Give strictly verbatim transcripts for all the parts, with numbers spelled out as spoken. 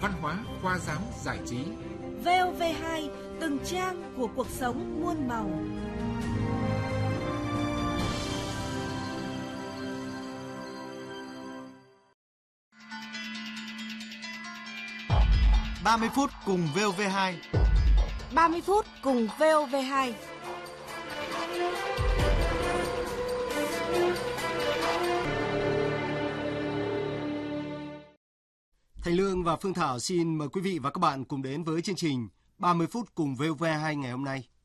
văn hóa, khoa giáo, giải trí. vê o vê hai, từng trang của cuộc sống muôn màu. ba mươi phút cùng vê o vê hai. ba mươi phút cùng vê o vê hai. Thành Lương và Phương Thảo xin mời quý vị và các bạn cùng đến với chương trình ba mươi phút cùng vê o vê hai ngày hôm nay.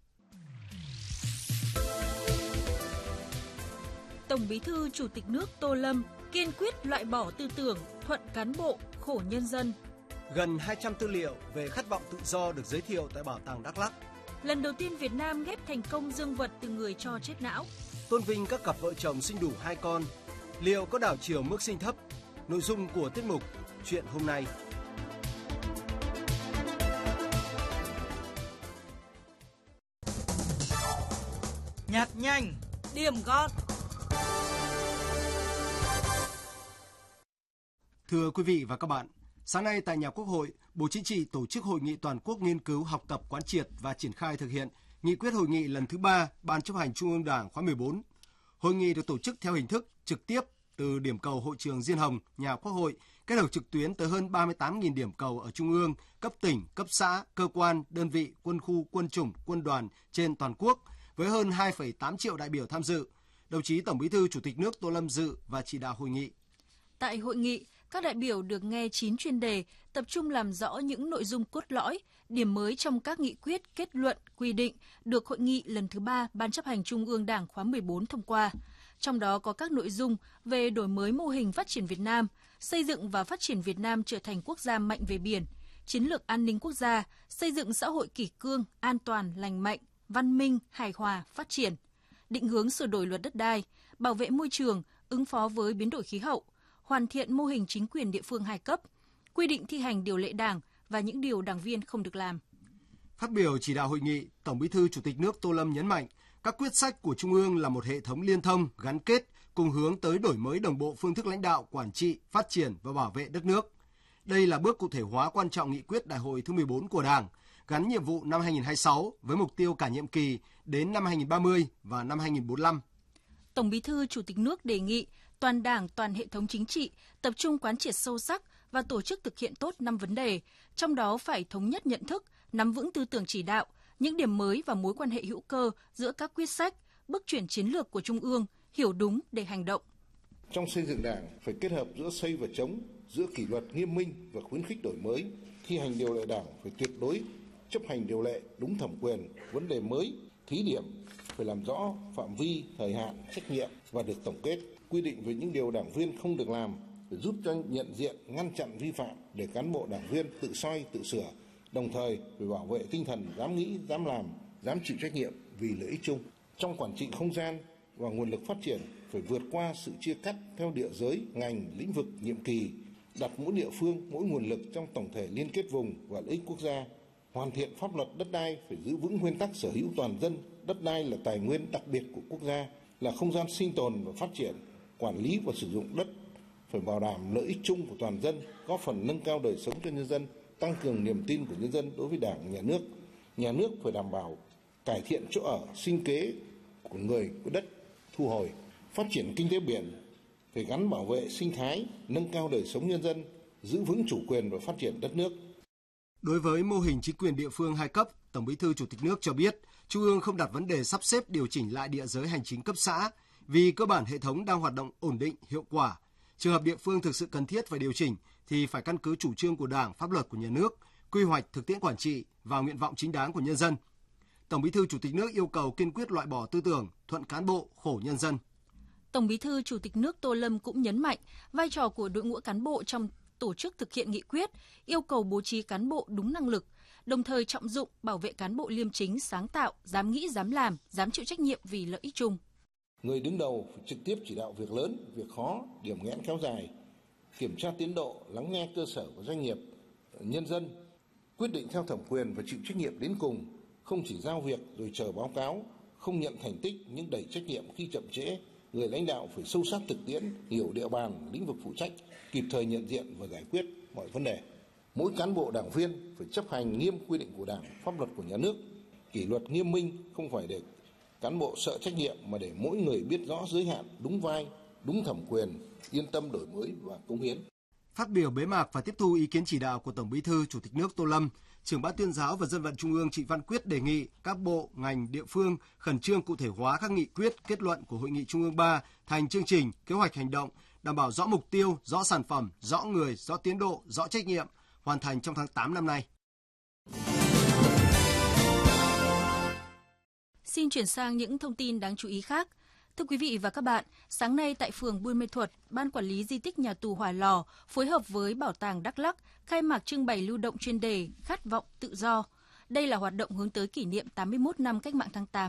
Tổng Bí thư Chủ tịch nước Tô Lâm kiên quyết loại bỏ tư tưởng thuận cán bộ, khổ nhân dân. Gần hai trăm tư liệu về khát vọng tự do được giới thiệu tại Bảo tàng Đắk Lắk. Lần đầu tiên Việt Nam ghép thành công dương vật từ người cho chết não. Tôn vinh các cặp vợ chồng sinh đủ hai con. Liệu có đảo chiều mức sinh thấp? Nội dung của tiết mục Chuyện hôm nay. Nhặt nhanh, điểm gót. Thưa quý vị và các bạn, sáng nay tại nhà Quốc hội, Bộ Chính trị tổ chức hội nghị toàn quốc nghiên cứu, học tập, quán triệt và triển khai thực hiện nghị quyết hội nghị lần thứ ba Ban chấp hành Trung ương Đảng khóa mười bốn. Hội nghị được tổ chức theo hình thức trực tiếp từ điểm cầu hội trường Diên Hồng, nhà Quốc hội, kết hợp trực tuyến tới hơn ba mươi tám nghìn điểm cầu ở Trung ương, cấp tỉnh, cấp xã, cơ quan, đơn vị, quân khu, quân chủng, quân đoàn trên toàn quốc, với hơn hai phẩy tám triệu đại biểu tham dự. Đồng chí Tổng Bí thư Chủ tịch nước Tô Lâm dự và chỉ đạo hội nghị. Tại hội nghị, các đại biểu được nghe chín chuyên đề, tập trung làm rõ những nội dung cốt lõi, điểm mới trong các nghị quyết, kết luận, quy định được hội nghị lần thứ ba Ban chấp hành Trung ương Đảng khóa mười bốn thông qua. Trong đó có các nội dung về đổi mới mô hình phát triển Việt Nam, xây dựng và phát triển Việt Nam trở thành quốc gia mạnh về biển, chiến lược an ninh quốc gia, xây dựng xã hội kỷ cương, an toàn, lành mạnh, văn minh, hài hòa, phát triển, định hướng sửa đổi luật đất đai, bảo vệ môi trường, ứng phó với biến đổi khí hậu, hoàn thiện mô hình chính quyền địa phương hai cấp, quy định thi hành điều lệ Đảng và những điều đảng viên không được làm. Phát biểu chỉ đạo hội nghị, Tổng Bí thư Chủ tịch nước Tô Lâm nhấn mạnh, các quyết sách của Trung ương là một hệ thống liên thông, gắn kết, cùng hướng tới đổi mới đồng bộ phương thức lãnh đạo, quản trị, phát triển và bảo vệ đất nước. Đây là bước cụ thể hóa quan trọng nghị quyết Đại hội thứ mười bốn của Đảng, gắn nhiệm vụ năm hai nghìn không trăm hai mươi sáu với mục tiêu cả nhiệm kỳ đến năm hai nghìn không trăm ba mươi và năm hai nghìn không trăm bốn mươi lăm. Tổng Bí thư Chủ tịch nước đề nghị toàn Đảng, toàn hệ thống chính trị tập trung quán triệt sâu sắc và tổ chức thực hiện tốt năm vấn đề, trong đó phải thống nhất nhận thức, nắm vững tư tưởng chỉ đạo, những điểm mới và mối quan hệ hữu cơ giữa các quyết sách, bước chuyển chiến lược của Trung ương, hiểu đúng để hành động. Trong xây dựng Đảng phải kết hợp giữa xây và chống, giữa kỷ luật nghiêm minh và khuyến khích đổi mới, thi hành điều lệ Đảng phải tuyệt đối chấp hành điều lệ đúng thẩm quyền, vấn đề mới, thí điểm phải làm rõ phạm vi, thời hạn, trách nhiệm và được tổng kết, quy định về những điều đảng viên không được làm để giúp cho nhận diện, ngăn chặn vi phạm để cán bộ đảng viên tự soi, tự sửa, đồng thời phải bảo vệ tinh thần dám nghĩ, dám làm, dám chịu trách nhiệm vì lợi ích chung. Trong quản trị không gian và nguồn lực phát triển phải vượt qua sự chia cắt theo địa giới, ngành, lĩnh vực, nhiệm kỳ, đặt mỗi địa phương, mỗi nguồn lực trong tổng thể liên kết vùng và lợi ích quốc gia. Hoàn thiện pháp luật đất đai phải giữ vững nguyên tắc sở hữu toàn dân, đất đai là tài nguyên đặc biệt của quốc gia, là không gian sinh tồn và phát triển, quản lý và sử dụng đất phải bảo đảm lợi ích chung của toàn dân, góp phần nâng cao đời sống cho nhân dân, tăng cường niềm tin của nhân dân đối với Đảng, Nhà nước. Nhà nước phải đảm bảo cải thiện chỗ ở, sinh kế của người có đất, thu hồi, phát triển kinh tế biển, phải gắn bảo vệ sinh thái, nâng cao đời sống nhân dân, giữ vững chủ quyền và phát triển đất nước. Đối với mô hình chính quyền địa phương hai cấp, Tổng Bí thư Chủ tịch nước cho biết, Trung ương không đặt vấn đề sắp xếp điều chỉnh lại địa giới hành chính cấp xã vì cơ bản hệ thống đang hoạt động ổn định, hiệu quả. Trường hợp địa phương thực sự cần thiết phải điều chỉnh thì phải căn cứ chủ trương của Đảng, pháp luật của nhà nước, quy hoạch thực tiễn quản trị và nguyện vọng chính đáng của nhân dân. Tổng Bí thư Chủ tịch nước yêu cầu kiên quyết loại bỏ tư tưởng thuận cán bộ, khổ nhân dân. Tổng Bí thư Chủ tịch nước Tô Lâm cũng nhấn mạnh vai trò của đội ngũ cán bộ trong tổ chức thực hiện nghị quyết, yêu cầu bố trí cán bộ đúng năng lực, đồng thời trọng dụng bảo vệ cán bộ liêm chính, sáng tạo, dám nghĩ, dám làm, dám chịu trách nhiệm vì lợi ích chung. Người đứng đầu phải trực tiếp chỉ đạo việc lớn, việc khó, điểm nghẽn kéo dài, kiểm tra tiến độ, lắng nghe cơ sở của doanh nghiệp, nhân dân, quyết định theo thẩm quyền và chịu trách nhiệm đến cùng, không chỉ giao việc rồi chờ báo cáo, không nhận thành tích nhưng đẩy trách nhiệm khi chậm trễ. Người lãnh đạo phải sâu sát thực tiễn, hiểu địa bàn, lĩnh vực phụ trách, kịp thời nhận diện và giải quyết mọi vấn đề. Mỗi cán bộ đảng viên phải chấp hành nghiêm quy định của Đảng, pháp luật của nhà nước, kỷ luật nghiêm minh, không phải để cán bộ sợ trách nhiệm mà để mỗi người biết rõ giới hạn, đúng vai, đúng thẩm quyền, yên tâm đổi mới và cống hiến. Phát biểu bế mạc và tiếp thu ý kiến chỉ đạo của Tổng Bí thư Chủ tịch nước Tô Lâm, Trưởng Ban Tuyên giáo và Dân vận Trung ương Trịnh Văn Quyết đề nghị các bộ, ngành, địa phương khẩn trương cụ thể hóa các nghị quyết, kết luận của Hội nghị Trung ương ba thành chương trình, kế hoạch hành động, đảm bảo rõ mục tiêu, rõ sản phẩm, rõ người, rõ tiến độ, rõ trách nhiệm, hoàn thành trong tháng tám năm nay. Xin chuyển sang những thông tin đáng chú ý khác. Thưa quý vị và các bạn, sáng nay tại phường Buôn Mê Thuột, Ban Quản lý Di tích Nhà tù Hỏa Lò phối hợp với Bảo tàng Đắk Lắk khai mạc trưng bày lưu động chuyên đề Khát vọng tự do. Đây là hoạt động hướng tới kỷ niệm tám mươi mốt năm Cách mạng tháng tám